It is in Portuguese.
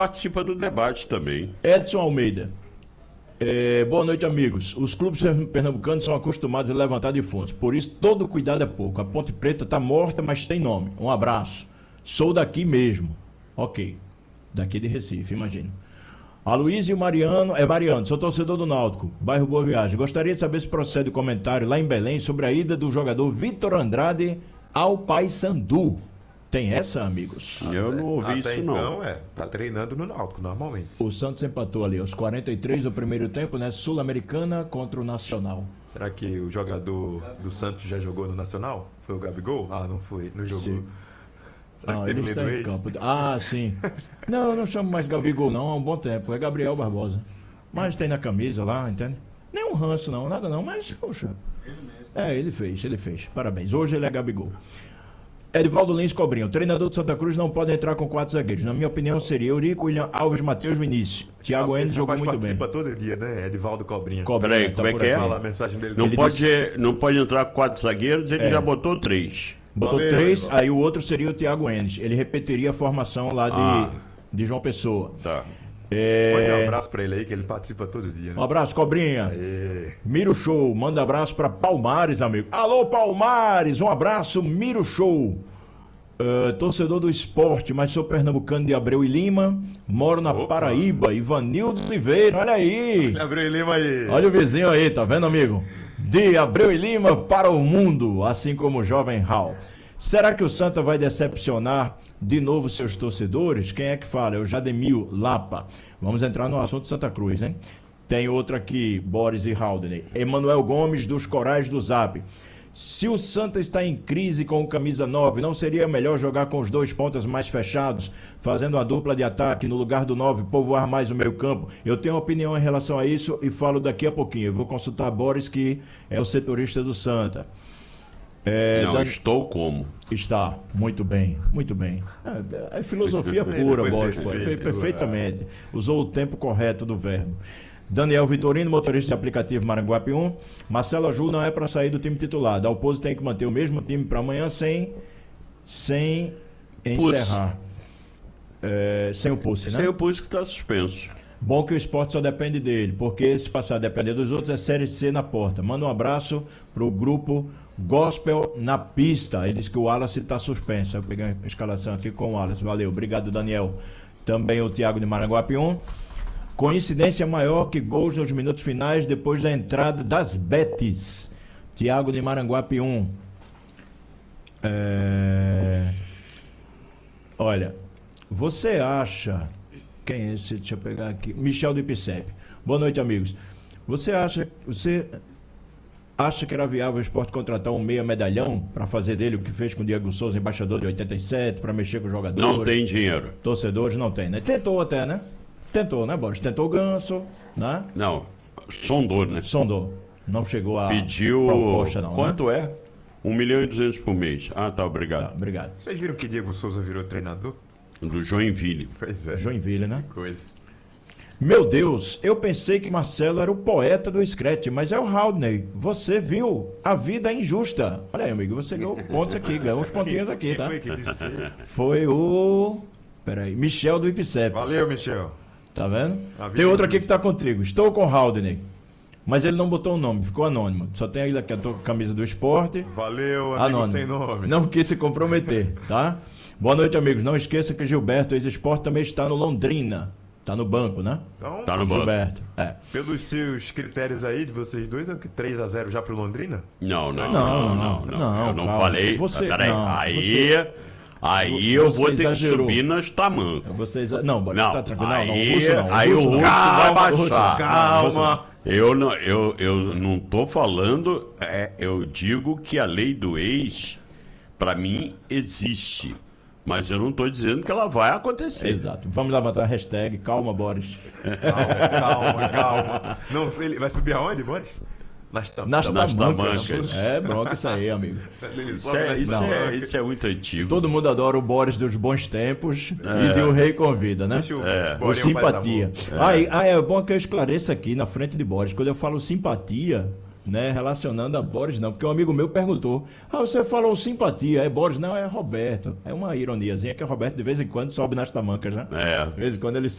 participa do debate também. Edson Almeida. Boa noite, amigos. Os clubes pernambucanos são acostumados a levantar defuntos, por isso todo cuidado é pouco. A Ponte Preta está morta, mas tem nome. Um abraço. Sou daqui mesmo. Ok. Daqui de Recife, imagino. Aloysio Mariano, sou torcedor do Náutico, bairro Boa Viagem. Gostaria de saber se procede o comentário lá em Belém sobre a ida do jogador Vitor Andrade ao Paysandu. Tem essa, amigos? Eu não ouvi isso, não. Então, tá treinando no Náutico, normalmente. O Santos empatou ali aos 43 do primeiro tempo, né? Sul-Americana contra o Nacional. Será que o jogador do Santos já jogou no Nacional? Foi o Gabigol? Ah, não foi, não jogou. Sim. Será que Ele está em campo. Ah, sim. Não, eu não chamo mais Gabigol, não, há um bom tempo. É Gabriel Barbosa. Mas tem na camisa lá, entende? Nem um ranço, não, nada não, mas, poxa. Ele fez. Parabéns. Hoje ele é Gabigol. Edivaldo Lins Cobrinha. O treinador do Santa Cruz não pode entrar com 4 zagueiros. Na minha opinião, seria Eurico, William Alves, Matheus, Vinícius. Thiago Enes jogou muito bem. Participa todo dia, né? Edivaldo Cobrinha. Peraí, como é que é? Fala a mensagem dele. Não pode entrar com 4 zagueiros, ele já botou 3. Botou 3, aí o outro seria o Thiago Enes. Ele repetiria a formação lá de João Pessoa. Tá. Manda um abraço pra ele aí, que ele participa todo dia, né? Um abraço, Cobrinha. Miro Show, manda abraço pra Palmares, amigo. Alô, Palmares, um abraço, Miro Show. Torcedor do esporte, mas sou pernambucano de Abreu e Lima. Moro na Paraíba, Ivanildo Oliveira, olha aí. Abreu e Lima aí. Olha o vizinho aí, tá vendo, amigo? De Abreu e Lima para o mundo, assim como o jovem Raul. Será que o Santa vai decepcionar de novo seus torcedores? Quem é que fala? É o Jademil Lapa. Vamos entrar no assunto Santa Cruz, hein? Tem outra aqui, Boris e Haldney. Emanuel Gomes, dos Corais do Zap. Se o Santa está em crise com o camisa 9, não seria melhor jogar com os 2 pontas mais fechados, fazendo a dupla de ataque no lugar do 9, povoar mais o meio campo? Eu tenho uma opinião em relação a isso e falo daqui a pouquinho. Eu vou consultar Boris, que é o setorista do Santa. Estou como? Está, muito bem, muito bem. É filosofia pura, Boris, perfeitamente. Usou o tempo correto do verbo. Daniel Vitorino, motorista de aplicativo Maranguape 1. Marcelo Aju não é para sair do time titular. Dalpozo tem que manter o mesmo time para amanhã sem encerrar. Sem o Pulse, né? Sem o Pulse que está suspenso. Bom que o esporte só depende dele, porque se passar a depender dos outros é Série C na porta. Manda um abraço pro grupo Gospel na Pista. Ele diz que o Wallace está suspenso. Eu peguei a escalação aqui com o Wallace. Valeu, obrigado, Daniel. Também o Thiago de Maranguape 1. Coincidência maior que gols nos minutos finais depois da entrada das Betis. Thiago de Maranguape 1. Olha, você acha... Quem é esse? Deixa eu pegar aqui. Michel do Ipicep. Boa noite, amigos. Você acha que era viável o esporte contratar um meia medalhão para fazer dele o que fez com o Diego Souza, embaixador de 87, para mexer com os jogadores? Não tem dinheiro. Torcedores não tem, né? Tentou até, né? Tentou, né, Boris? Tentou o Ganso, né? Não, sondou, né? Sondou. Não chegou a pediu proposta, não, quanto né? é? 1.200.000 por mês. Ah, tá, obrigado. Tá, obrigado. Vocês viram que Diego Souza virou treinador? Do Joinville. Pois é. Joinville, né? Que coisa. Meu Deus, eu pensei que Marcelo era o poeta do Scratch, mas é o Haldney. Você viu? A vida é injusta. Olha aí, amigo, você ganhou pontos aqui, ganhou uns pontinhos aqui, tá? Quem foi que disse isso? Foi o... Peraí, Michel do Ipicep. Valeu, Michel. Tá vendo? Tem outro aqui que tá contigo. Estou com o Haldney. Mas ele não botou o nome, ficou anônimo. Só tem ele aqui, a camisa do esporte. Valeu, amigo Anônimo. sem nome. Não quis se comprometer, tá? Boa noite, amigos. Não esqueça que Gilberto, ex-esporte, também está no Londrina. Tá no banco, né? Então, Tá no banco. Gilberto. pelos seus critérios aí de vocês dois, é o que 3-0 já pro Londrina? Não. Eu não calma. falei. Peraí. Não, aí eu vou ter exagerou. que subir nas tamancas. Não, Não, tá tranquilo. aí o russo vai baixar. Calma. Eu não tô falando, eu digo que a lei do ex, para mim, existe. Mas eu não tô dizendo que ela vai acontecer. Exato. Vamos levantar a hashtag Calma, Boris. Calma. Não sei, ele vai subir aonde, Boris? Nas tamancas. É bronca isso aí, amigo. Isso é muito antigo. Todo mundo adora o Boris dos bons tempos e de O Rei Convida, né? O simpatia. É bom que eu esclareça aqui na frente de Boris. Quando eu falo simpatia, né, relacionando a Boris, não, porque um amigo meu perguntou: você falou simpatia, é Boris? Não, é Roberto. É uma ironiazinha que o Roberto de vez em quando sobe nas tamancas, né? É. De vez em quando ele